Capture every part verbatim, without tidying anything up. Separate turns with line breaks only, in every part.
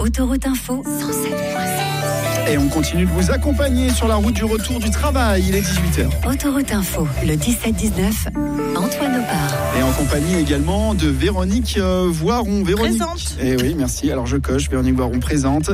Autoroute Info cent sept virgule sept.
Et on continue de vous accompagner sur la route du retour du travail. Il est dix-huit heures.
Autoroute Info, le dix-sept dix-neuf, Antoine Opar.
Et en compagnie également de Véronique euh, Voiron. Véronique.
Présente.
Et oui, merci. Alors je coche, Véronique Voiron présente.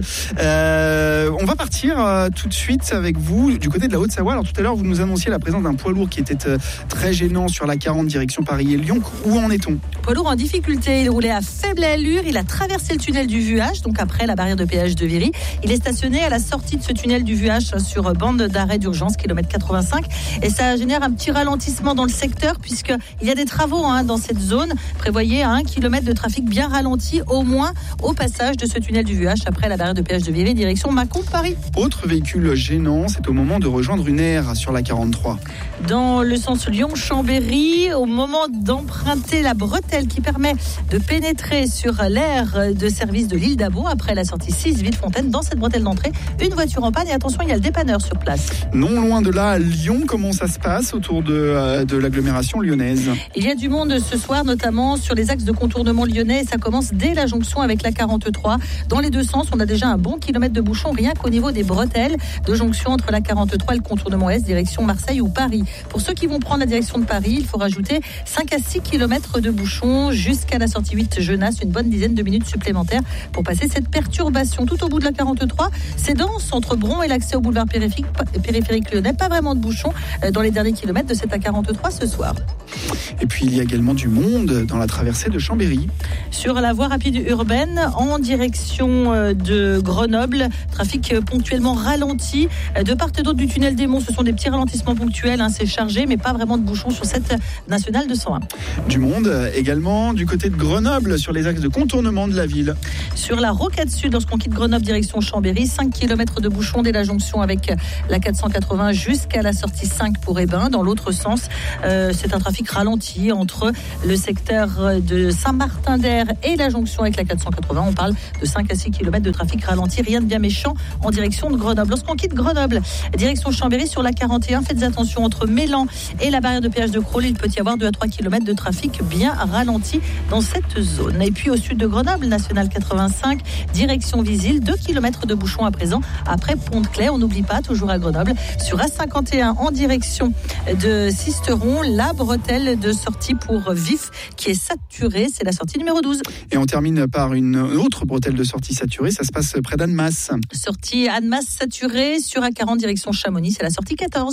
Euh, on va partir euh, tout de suite avec vous du côté de la Haute-Savoie. Alors tout à l'heure, vous nous annonciez la présence d'un poids lourd qui était euh, très gênant sur la quarante direction Paris et Lyon. Où en est-on ?
Poids lourd en difficulté, il roulait à faible allure, il a traversé le tunnel du Vuage, donc après la barrière de péage de Viry. Il est stationné à la sortie de ce tunnel du Vuage sur bande d'arrêt d'urgence, kilomètre quatre-vingt-cinq. Et ça génère un petit ralentissement dans le secteur, puisqu'il y a des travaux hein, dans cette zone. Prévoyez un kilomètre de trafic bien ralenti, au moins au passage de ce tunnel du Vuage après la barrière de péage de Viry, direction Mâcon-Paris.
Autre véhicule gênant, c'est au moment de rejoindre une aire sur la quarante-trois.
Dans le sens Lyon-Chambéry, au moment d'emprunter la bretelle qui permet de pénétrer sur l'aire de service de l'île d'Abo après la sortie six Villefontaine, dans cette bretelle d'entrée, une voiture en panne et attention, il y a le dépanneur sur place.
Non loin de là, à Lyon, comment ça se passe autour de, euh, de l'agglomération lyonnaise ?
Il y a du monde ce soir, notamment sur les axes de contournement lyonnais, et ça commence dès la jonction avec la quarante-trois. Dans les deux sens, on a déjà un bon kilomètre de bouchon, rien qu'au niveau des bretelles de jonction entre la quarante-trois et le contournement Est, direction Marseille ou Paris. Pour ceux qui vont prendre la direction de Paris, il faut rajouter cinq à six kilomètres de bouchon jusqu'à la sortie huit Genasse, une bonne dizaine de minutes supplémentaires pour passer cette perturbation. Tout au bout de la quarante-trois, c'est dense entre Bron et l'accès au boulevard périphérique, périphérique lyonnais. Pas vraiment de bouchon dans les derniers kilomètres de cette A quarante-trois ce soir.
Et puis il y a également du monde dans la traversée de Chambéry.
Sur la voie rapide urbaine en direction de Grenoble, trafic ponctuellement ralenti. De part et d'autre du tunnel des Monts, ce sont des petits ralentissements ponctuels, hein, c'est chargé, mais pas vraiment de bouchons sur cette nationale de cent un.
Du monde également du côté de Grenoble, sur les axes de contournement de la ville.
Sur la rocade sud, lorsqu'on quitte Grenoble direction Chambéry, cinq kilomètres de bouchons dès la jonction avec la quatre cent quatre-vingts jusqu'à la sortie cinq pour Hébin. Dans l'autre sens, euh, c'est un trafic ralenti entre le secteur de Saint-Martin-d'Air et la jonction avec la quatre cent quatre-vingts. On parle de cinq à six kilomètres de trafic ralenti, rien de bien méchant en direction de Grenoble. Lorsqu'on quitte Grenoble, direction Chambéry sur la quarante et un, faites attention entre Mélan et la barrière de péage de Crolles, il peut y avoir deux à trois kilomètres de trafic bien ralenti dans cette zone. Et puis au sud de Grenoble, nationale quatre-vingt-cinq, direction Visil, deux kilomètres de bouchons à présent après Pont-de-Claix. On n'oublie pas, toujours à Grenoble, sur A cinquante et un en direction de Sisteron, la bretelle de sortie pour Vif qui est saturée, c'est la sortie numéro douze.
Et on termine par une autre bretelle de sortie saturée, ça se passe près d'Annemasse.
Sortie Annemasse saturée sur A quarante direction Chamonix, c'est la sortie quatorze.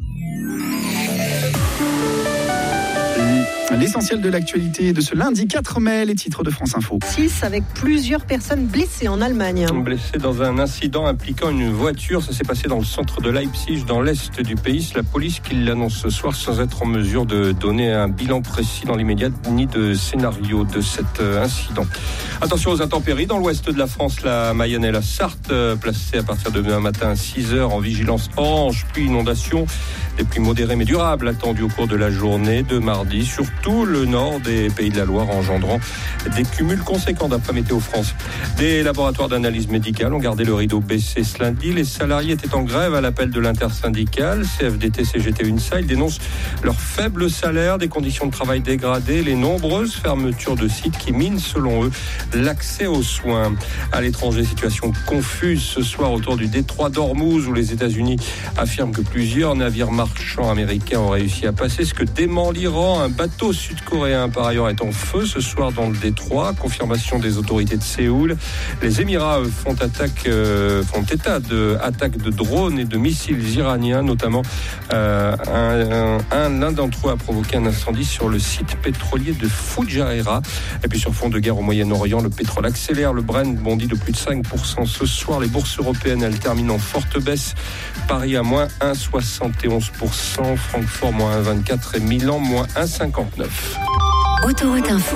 L'essentiel de l'actualité de ce lundi quatre mai, les titres de France Info.
six avec plusieurs personnes blessées en Allemagne.
Blessées dans un incident impliquant une voiture. Ça s'est passé dans le centre de Leipzig, dans l'est du pays. C'est la police qui l'annonce ce soir sans être en mesure de donner un bilan précis dans l'immédiat ni de scénario de cet incident. Attention aux intempéries. Dans l'ouest de la France, la Mayenne et la Sarthe, placées à partir de demain matin à six heures en vigilance orange, pluie, inondation. Des pluies modérées mais durables attendues au cours de la journée de mardi, surtout le nord des Pays de la Loire, engendrant des cumuls conséquents d'après Météo France. Des laboratoires d'analyse médicale ont gardé le rideau baissé ce lundi. Les salariés étaient en grève à l'appel de l'intersyndicale. C F D T, C G T, UNSA, ils dénoncent leur faible salaire, des conditions de travail dégradées, les nombreuses fermetures de sites qui minent, selon eux, l'accès aux soins. À l'étranger, situation confuse ce soir autour du détroit d'Ormuz, où les États-Unis affirment que plusieurs navires marchands américains ont réussi à passer, ce que dément l'Iran. Un bateau sud-coréen, par ailleurs, est en feu ce soir dans le détroit. Confirmation des autorités de Séoul. Les Émirats font, attaque, euh, font état d'attaques de drones et de missiles iraniens, notamment euh, un, un, l'un d'entre eux a provoqué un incendie sur le site pétrolier de Fujairah. Et puis sur fond de guerre au Moyen-Orient, le pétrole accélère. Le Brent bondit de plus de cinq pour cent ce soir. Les bourses européennes, elles terminent en forte baisse. Paris à moins un virgule soixante et onze pour cent, Francfort moins un virgule vingt-quatre et Milan moins un virgule cinquante-neuf.
Autoroute Info,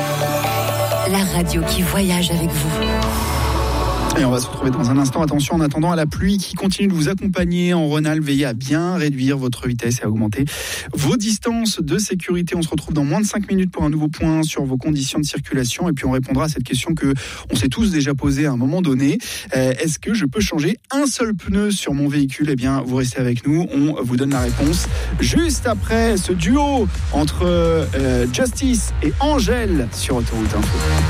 la radio qui voyage avec vous.
Et on va se retrouver dans un instant. Attention, en attendant à la pluie qui continue de vous accompagner en Rhône-Alpes, veillez à bien réduire votre vitesse et à augmenter vos distances de sécurité. On se retrouve dans moins de cinq minutes pour un nouveau point sur vos conditions de circulation. Et puis on répondra à cette question que on s'est tous déjà posée à un moment donné. Euh, est-ce que je peux changer un seul pneu sur mon véhicule ? Eh bien, vous restez avec nous. On vous donne la réponse juste après ce duo entre euh, Justice et Angèle sur Autoroute Info.